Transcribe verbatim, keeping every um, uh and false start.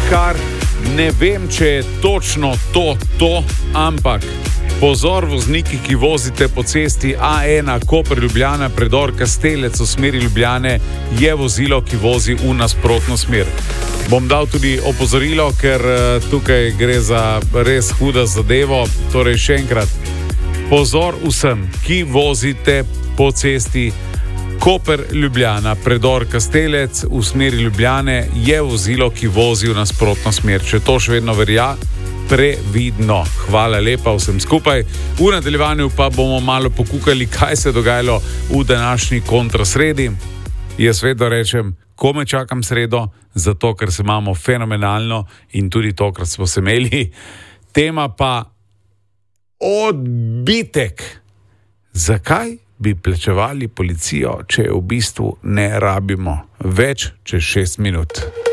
kar ne vem, če je točno to, to, ampak pozor vozniki, ki vozite po cesti A ena Koper-Ljubljana, predor Kastelec v smeri Ljubljane, je vozilo, ki vozi v nasprotno smer. Bom dal tudi opozorilo, ker tukaj gre za res huda zadevo, torej še enkrat, pozor vsem, ki vozite po cesti Koper-Ljubljana, predor Kastelec v smeri Ljubljane, je vozilo, ki vozi v nasprotno smer. Če to še vedno verja, previdno. Hvala lepa vsem skupaj. V nadaljevanju pa bomo malo pokukali, kaj se je dogajalo v današnji kontrasredi. Jaz vedno rečem, kome čakam sredo, zato ker se imamo fenomenalno in tudi tokrat smo se imeli. Tema pa odbitek. Zakaj bi plačevali policijo, če v bistvu ne rabimo? Več čez šest minut.